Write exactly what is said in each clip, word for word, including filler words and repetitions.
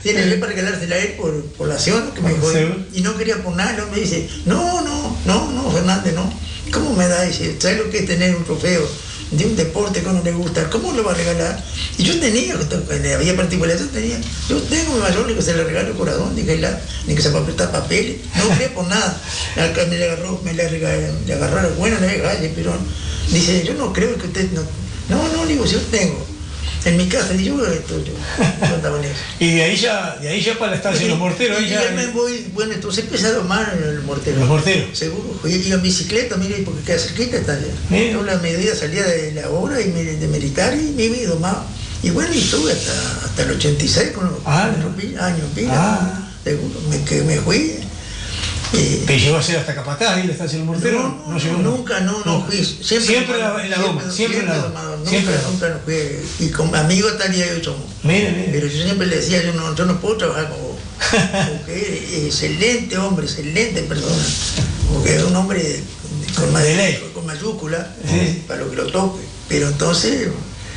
tiene para regalársela a él por, por la acción que me dijo. Y no quería por nada. No me dice, no, no, no, no, Fernández, no. ¿Cómo me da? Dice, ¿sabes lo que es tener un trofeo de un deporte que no le gusta? ¿Cómo lo va a regalar? Y yo tenía, había particularidad, yo tenía, yo tengo mi mayor, que se le regalo el corazón, ni que, la, ni que se va a prestar papeles, no quería por nada. Me le agarró, me le, regaló, le agarraron, bueno, le regalé, pero dice, yo no creo que usted, no, no, no, digo, si yo tengo. En mi casa, yo, esto, yo, yo andaba en eso. Y de ahí ya, de ahí ya para la estancia de los morteros. Y ya, ya me voy, bueno, entonces he empezado más en el mortero. Los morteros. Seguro. Y en bicicleta, mire, porque queda cerquita está allá. Yo la mediodía salía de la obra y me, de militar y me iba domado. Y bueno, y estuve hasta, hasta el ochenta y seis con los ah, años, pila, ah. seguro, me, que me fui. Eh, ¿Te llegó a ser hasta Capataz y la estancia del mortero? No, no, no, llegó, nunca, no, no fui. Siempre, siempre la, en la doma, siempre, siempre en la doma. Nunca, siempre nunca no fui. Y con amigos tal día yo somos. Mire, mire. Pero yo siempre le decía, yo no, yo no puedo trabajar con vos. Porque es excelente hombre, excelente persona. Porque es un hombre con, con, con, con mayúscula, sí. Para lo que lo toque. Pero entonces,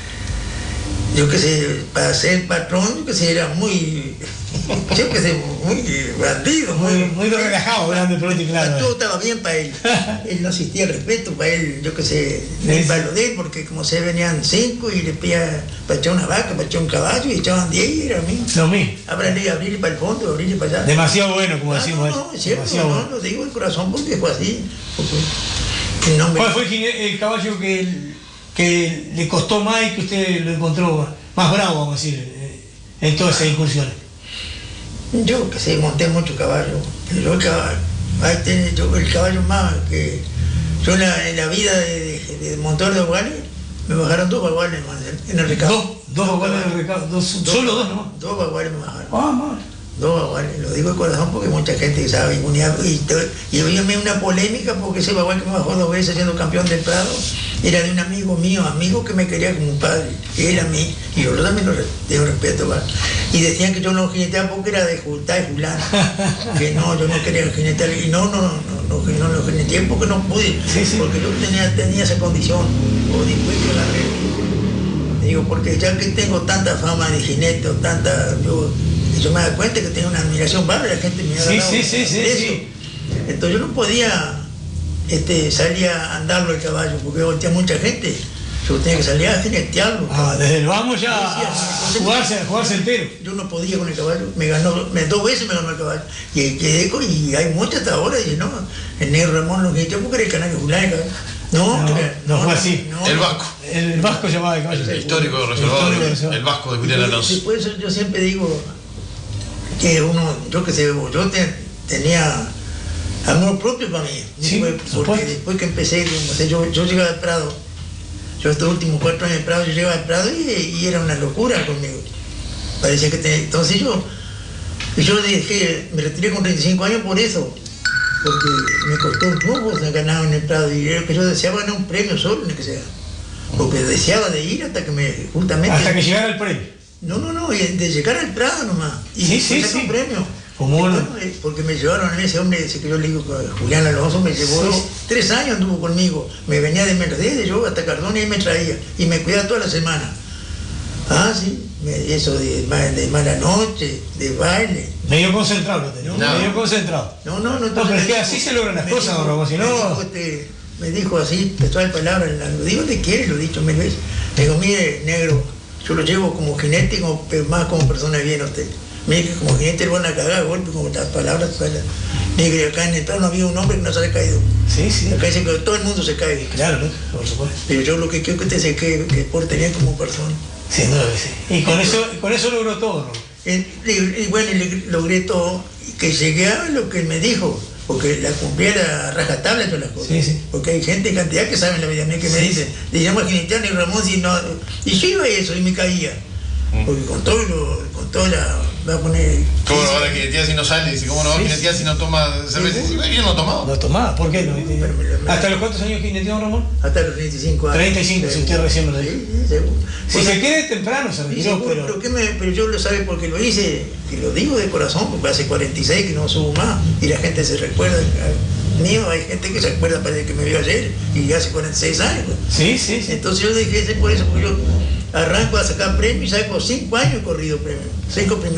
yo qué sé, para ser patrón, yo qué sé, era muy... yo que sé, muy bandido, muy, muy, muy relajado, grande, pero claro. Todo estaba bien para él. Él no existía el respeto para él, yo que sé, ni para lo de él, porque como se venían cinco y le pedía para echar una vaca, para echar un caballo, y echaban diez y era mío. Lo mismo. Abrirle, abrirle para el fondo, abrirle para allá. Demasiado bueno, como ah, decimos. No, no, es cierto, no, bueno. Lo digo de corazón porque fue así. Porque no me... ¿Cuál fue el, el caballo que, que le costó más y que usted lo encontró más bravo, vamos a decir, en todas esas incursiones? Yo que sé, monté mucho caballo. Yo el caballo, ahí tiene, yo el caballo más que yo en la, en la vida de, de, de montador de baguales, me bajaron dos baguales en el recado. ¿Dos? ¿Dos, dos baguales en el recado? Dos, dos, ¿Solo dos no? Dos baguales me bajaron. Ah, man. Dos baguales, lo digo de corazón porque mucha gente sabe. Y, y había una polémica porque ese bagual que me bajó dos veces siendo campeón del Prado era de un amigo mío, amigo que me quería como un padre, él a mí, y yo también lo tengo respeto, ¿vale? Y decían que yo no jineteaba porque era de Jutá y Julano, que no, yo no quería jinetear, y no, no, no, no, no, no lo jineteé porque no pude, sí, sí. Porque yo tenía, tenía esa condición, o después que la agarré. Digo, porque ya que tengo tanta fama de jinete, o tanta, yo, yo me da cuenta que tenía una admiración bárbara, la gente me ha dado sí, sí, sí, eso. Sí. Entonces yo no podía este, salir a andarlo el caballo, porque voltea mucha gente. Yo tenía que salir a jinetearlo. Ah, desde el vamos ya a, a jugarse, a jugarse entero. Yo no podía con el caballo, me ganó, me, dos veces me ganó el caballo. Y quedé con, y hay muchas hasta ahora, y no, el negro Ramón lo jineteó porque era el canal de Julán. No, no, era, no, no fue así. No, el Vasco. El, el Vasco llamaba el caballo. El, el histórico reservador, el, el, el Vasco de Julián Alonso. Por eso yo siempre digo que uno, yo que sé, yo te, tenía amor propio para mí. Sí, después, porque después que empecé, yo, yo llegaba al Prado, yo estos últimos cuatro años en Prado, yo llegaba al Prado y, y era una locura conmigo. Parecía que tenía, entonces yo, yo dije, me retiré con treinta y cinco años por eso, porque me costó un poco ganar en el Prado y era que yo deseaba ganar un premio solo, ni que sea, porque deseaba de ir hasta que me, justamente... Hasta que llegara el premio. No, no, no, de llegar al Prado nomás. Y sí, sí, sí. un premio. ¿Cómo no? Bueno, porque me llevaron a ese hombre, ese que yo le digo, Julián Alonso, me llevó sí. tres años anduvo conmigo. Me venía de Mercedes, yo hasta Cardona y me traía. Y me cuidaba toda la semana. Ah, sí, eso de, de mala noche, de baile. Medio concentrado lo tenía, no, medio concentrado. No, no, no. No, pero es que así se logran las cosas, don Ramón, si no... Me dijo, este, me dijo así, textual palabra, lo digo de quiere, lo he dicho mil veces. Me dijo, mire, negro, yo lo llevo como jinete, como, pero más como persona bien a usted. Me dije, como jinete le van a cagar golpe, como las palabras. Me dije, acá en el Prado no había un hombre que no se haya caído. Sí, sí. Acá dice que todo el mundo se cae. Claro, ¿no? Por supuesto. Pero yo lo que quiero que usted se quede, que porte bien como persona. Sí, no, sí. Y con eso, con eso logró todo, ¿no? Y, y, y bueno, y logré todo, y que llegué a lo que él me dijo. Porque la cumplía a rajatabla todas las cosas. Sí, sí. Porque hay gente, cantidad que saben la vida mía, que sí. Me dicen, le llamo a Jineteano y Ramón, si no... Y yo iba a eso y me caía. Porque con todo lo, con toda la... Va a poner... ¿Cómo no va a jinetear si no sale? Dice, ¿cómo no va a jinetear si no toma cerveza? Sí, yo no tomaba. No tomaba, ¿por qué no? Me, me, ¿Hasta los cuántos años jineteó, Ramón? Hasta los treinta y cinco años. treinta y cinco, si usted recién me lo dijo. Sí, sí, seguro. Si pues, se quede temprano, se retiró, sí, pero... Pero, ¿qué me, pero yo lo sabe porque lo hice, que lo digo de corazón, porque hace cuarenta y seis que no subo más, y la gente se recuerda... mío, hay gente que se acuerda, parece que me vio ayer y hace cuarenta y seis años. Pues. Sí, sí, sí. Entonces yo dije, por eso, porque yo arranco a sacar premios y saco cinco años corrido premio. Cinco premios.